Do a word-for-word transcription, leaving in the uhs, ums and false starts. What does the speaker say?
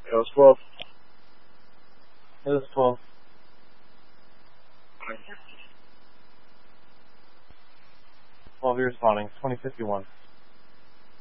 It was twelve. It was twelve. twelve, you're responding. twenty fifty-one.